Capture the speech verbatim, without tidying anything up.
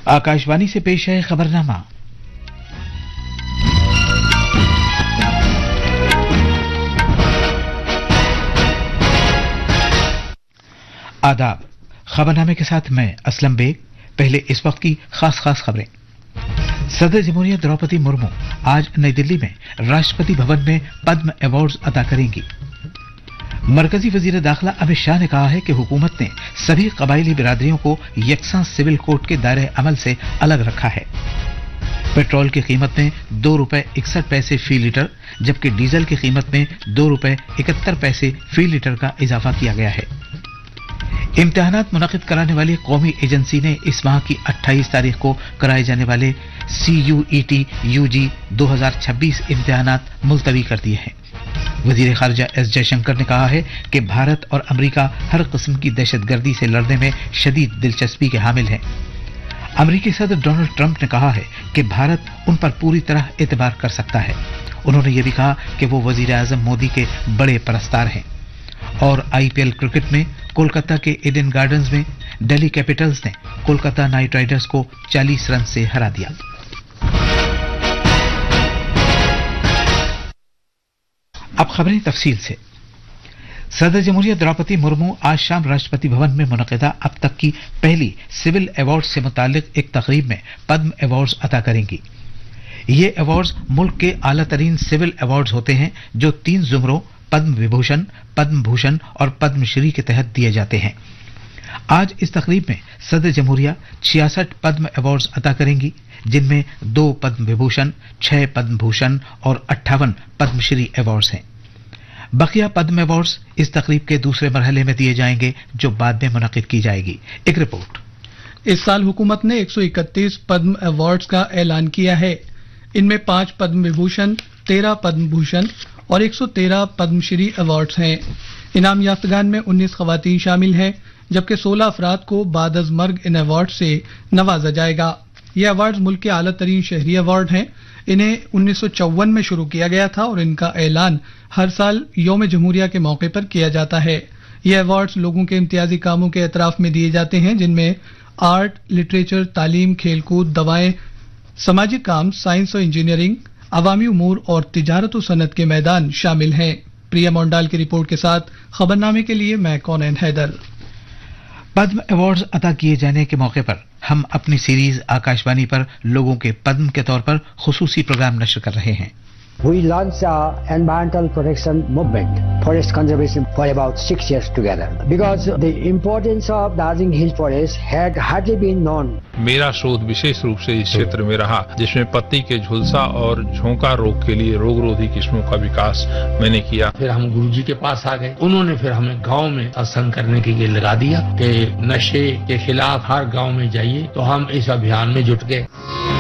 आकाशवाणी से पेश है खबरनामा। आदाब। खबरनामे के साथ मैं असलम बेग। पहले इस वक्त की खास खास खबरें। सदर जमहूरिया द्रौपदी मुर्मू आज नई दिल्ली में राष्ट्रपति भवन में पद्म अवार्ड्स अता करेंगी। मरकजी वजीर दाखिला अमित शाह ने कहा है कि हुकूमत ने सभी कबायली बिरादरियों को यकसां सिविल कोड के दायरे अमल से अलग रखा है। पेट्रोल की कीमत में दो रुपए इकसठ पैसे फी लीटर जबकि डीजल की कीमत में दो रुपए इकहत्तर पैसे फी लीटर का इजाफा किया गया है। इम्तिहानात मुनक़िद कराने वाली कौमी एजेंसी ने इस माह की अट्ठाईस तारीख को कराए जाने वाले सी यू ई टी यू जी दो हज़ार छब्बीस इम्तिहानात मुलतवी कर दिए हैं। वजीर खारजा एस जयशंकर ने कहा है कि भारत और अमरीका हर किस्म की दहशतगर्दी से लड़ने में शदीद दिलचस्पी के हामिल हैं। अमरीकी सदर डोनाल्ड ट्रंप ने कहा है कि भारत उन पर पूरी तरह एतबार कर सकता है। उन्होंने ये भी कहा कि वो वजीर आजम मोदी के बड़े परस्तार हैं। और आई पी एल क्रिकेट में कोलकाता के ईडन गार्डन्स में दिल्ली कैपिटल्स ने कोलकाता नाइट राइडर्स को चालीस रन से हरा दिया। अब खबरें तफसील से। सदर जमहूरिया द्रौपदी मुर्मू आज शाम राष्ट्रपति भवन में मुनक़िदा अब तक की पहली सिविल अवार्ड से मुतालिक एक तकरीब में पद्म अवार्ड्स अता करेंगी। ये अवार्ड्स मुल्क के आला तरीन सिविल अवार्ड्स होते हैं जो तीन जुमरों पद्म विभूषण, पद्म भूषण और पद्मश्री के तहत दिए जाते हैं। आज इस तकरीब में सदर जमहूरिया छियासठ पद्म अवार्ड्स अता करेंगी, जिनमें दो पद्म विभूषण, छह पद्म भूषण और अट्ठावन पद्मश्री अवार्ड्स हैं। बकिया पद्म अवार्ड्स इस तकरीब के दूसरे मरहले में दिए जाएंगे जो बाद में मुनक़िद की जाएगी। एक रिपोर्ट। इस साल हुकूमत ने एक सौ इकतीस पद्म अवार्ड्स का ऐलान किया है। इनमें पांच पद्म विभूषण, तेरह पद्म भूषण और एक सौ तेरह पद्मश्री अवार्ड्स हैं। इनाम याफ्तगान में उन्नीस खवातीन शामिल हैं जबकि सोलह अफराद को बाद अज मर्ग इन अवार्ड से नवाजा जाएगा। ये अवार्ड्स मुल्क के आला तरीन शहरी अवार्ड हैं। इन्हें उन्नीस सौ चौवन में शुरू किया गया था और इनका ऐलान हर साल यौम जमहूरिया के मौके पर किया जाता है। ये अवार्ड्स लोगों के इम्तियाजी कामों के एतराफ में दिए जाते हैं जिनमें आर्ट, लिटरेचर, तालीम, खेलकूद, दवाएं, समाजी काम, साइंस और इंजीनियरिंग, अवामी उमूर और तिजारत और सनत के मैदान शामिल हैं। प्रिया मोंडाल की रिपोर्ट के साथ खबरनामे के लिए मैं कौनैन हैदर। पद्म अवार्ड्स अता किए जाने के मौके पर हम अपनी सीरीज आकाशवाणी पर लोगों के पद्म के तौर पर खुसूसी प्रोग्राम नश्र कर रहे हैं। We launched our environmental protection movement, forest conservation, for about six years together. Because the importance of Darjeeling Hill Forest had hardly been known. मेरा शोध विशेष रूप से इस क्षेत्र में रहा जिसमें पत्ती के झुलसा और झोंका रोग के लिए रोग रोधी किस्मों का विकास मैंने किया। फिर हम गुरुजी के पास आ गए। उन्होंने फिर हमें गांव में सत्संग करने के लिए लगा दिया कि नशे के खिलाफ हर गांव में जाइए, तो हम इस अभियान में जुट गए।